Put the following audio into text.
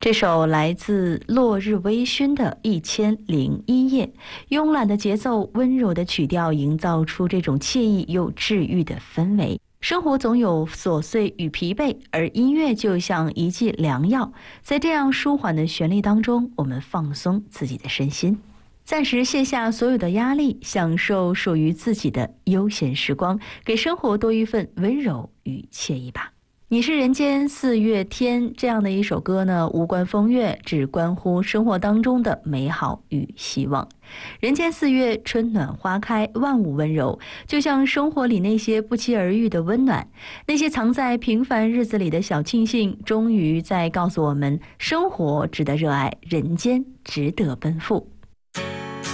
这首来自落日微醺的1001夜，慵懒的节奏，温柔的曲调，营造出这种惬意又治愈的氛围。生活总有琐碎与疲惫，而音乐就像一剂良药，在这样舒缓的旋律当中，我们放松自己的身心，暂时卸下所有的压力，享受属于自己的悠闲时光，给生活多一份温柔与惬意吧。你是人间四月天这样的一首歌呢，无关风月，只关乎生活当中的美好与希望。人间四月，春暖花开，万物温柔，就像生活里那些不期而遇的温暖，那些藏在平凡日子里的小庆幸，终于在告诉我们，生活值得热爱，人间值得奔赴。